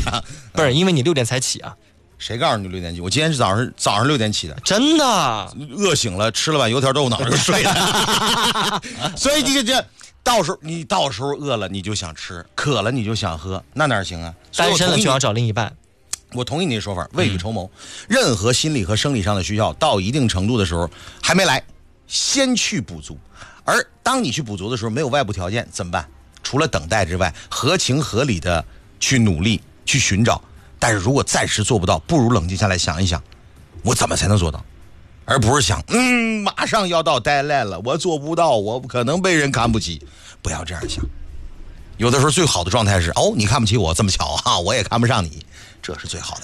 的。 不是因为你6点才起啊？ 谁告诉你6点起？我今天是早上6点起的， 真的。 饿醒了，吃了碗油条豆腐脑就睡了。所以这到时候饿了你就想吃，渴了你就想喝，那哪行啊？ 单身了就要找另一半。 我同意你的说法，未雨绸缪。任何心理和生理上的需要到一定程度的时候还没来，先去补足。而当你去补足的时候，没有外部条件怎么办？除了等待之外，合情合理的去努力去寻找。但是如果暂时做不到，不如冷静下来想一想，我怎么才能做到，而不是想马上要到 deadline 了，我做不到，我可能被人看不起。不要这样想。有的时候最好的状态是你看不起我，这么巧啊，我也看不上你，这是最好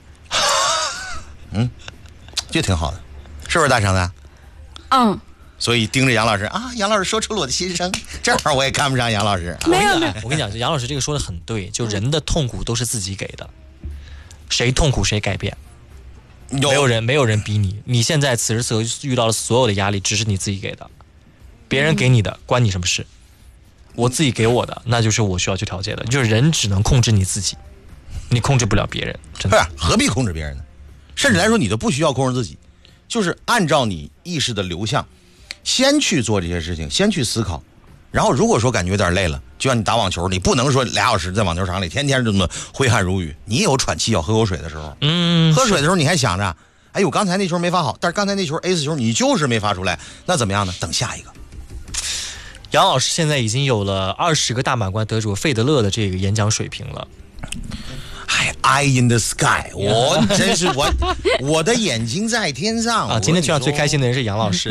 的。这挺好的，是不是大橙子？所以盯着杨老师啊，杨老师说出了我的心声，正好我也看不上杨老师。 没有， 我跟你讲，杨老师这个说的很对，就人的痛苦都是自己给的，谁痛苦谁改变，没有人逼你。你现在此时此刻遇到的所有的压力，只是你自己给的，别人给你的关你什么事？我自己给我的，那就是我需要去调节的。就是人只能控制你自己，你控制不了别人，真的。 何必控制别人呢？甚至来说，你都不需要控制自己，就是按照你意识的流向，先去做这些事情，先去思考。然后如果说感觉有点累了，就像你打网球，你不能说2小时在网球场里天天这么挥汗如雨，你也有喘气要喝口水的时候。喝水的时候你还想着，哎呦，刚才那球没发好，但是刚才那球 A 4球你就是没发出来，那怎么样呢？等下一个。 杨老师现在已经有了20个大满贯得主费德勒的这个演讲水平了。 Eye in the sky， 我真是我的眼睛在天上啊！ 今天全场最开心的人是杨老师。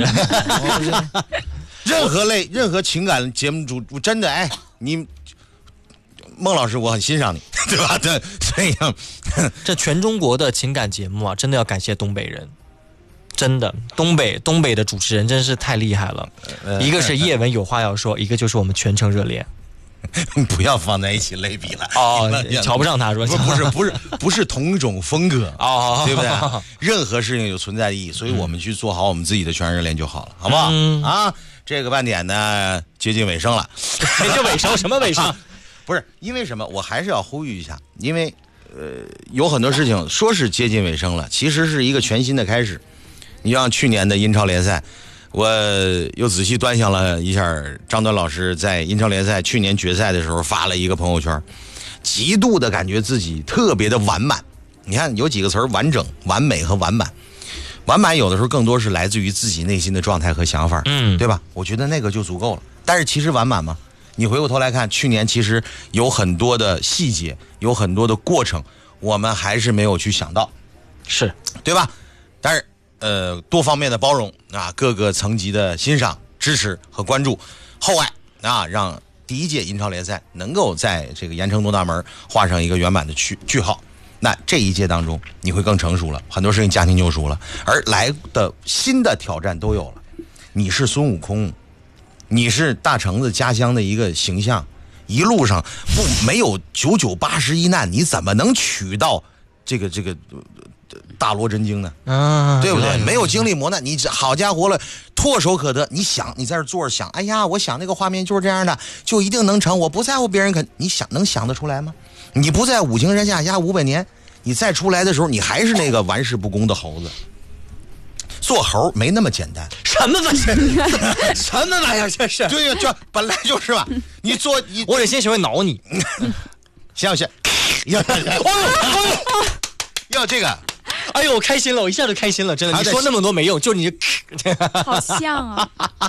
任何情感节目主真的你孟老师我很欣赏你，对吧？对，这样这全中国的情感节目啊，真的要感谢东北人。真的，东北的主持人真是太厉害了。一个是叶文有话要说，一个就是我们全程热恋。 不要放在一起类比了瞧不上他说不是同一种风格对不对？任何事情有存在的意义，所以我们去做好我们自己的全程热恋就好了，好不好？这个半点呢接近尾声了。 这尾声什么尾声？ 不是因为什么，我还是要呼吁一下，因为有很多事情说是接近尾声了，其实是一个全新的开始。你像去年的英超联赛，我又仔细端详了一下张端老师在英超联赛去年决赛的时候发了一个朋友圈，极度的感觉自己特别的完满。你看有几个词儿：完整、完美和完满。完满有的时候更多是来自于自己内心的状态和想法，对吧？我觉得那个就足够了。但是其实完满吗？你回过头来看，去年其实有很多的细节，有很多的过程，我们还是没有去想到， 是对吧？但是多方面的包容各个层级的欣赏、支持和关注，厚爱让第一届英超联赛能够在这个盐城东大门画上一个圆满的句号。那这一届当中，你会更成熟了，很多事情驾轻就熟了，而来的新的挑战都有了。你是孙悟空，你是大橙子家乡的一个形象，一路上没有9981难，你怎么能取到这个大罗真经呢？对不对？没有经历磨难，你好家伙了，唾手可得。你想，你在这坐着想，哎呀，我想那个画面就是这样的，就一定能成。我不在乎别人你能想得出来吗？你不在五行山下压500年，你再出来的时候，你还是那个玩世不恭的猴子。做猴没那么简单。 什么玩意儿？什么玩意儿？这是？ 对呀，这本来就是嘛。 我得先学会挠你。 行，要这个。 哎呦，我开心了，我一下就开心了，真的。你说那么多没用，就你好像啊。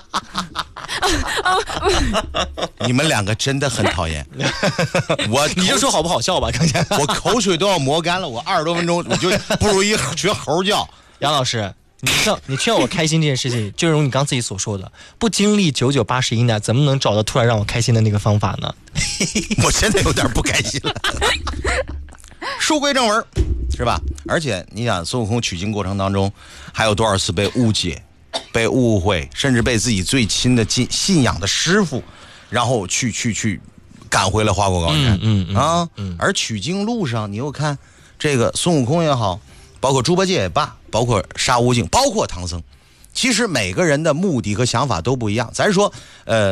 你们两个真的很讨厌。 你就说好不好笑吧？刚才我口水都要磨干了，我20多分钟我就不如一学猴叫。 杨老师，你劝我开心这件事情，就如你刚自己所说的，不经历9981难，怎么能找到突然让我开心的那个方法呢？ 我真的有点不开心了。书归正文，是吧？而且你想，孙悟空取经过程当中，还有多少次被误解、被误会，甚至被自己最亲的信仰的师傅，然后去赶回了花果高山。而取经路上，你又看这个孙悟空也好，包括猪八戒也罢，包括沙悟净，包括唐僧，其实每个人的目的和想法都不一样。咱说，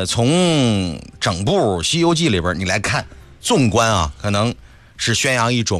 从整部《西游记》里边你来看，纵观可能是宣扬一种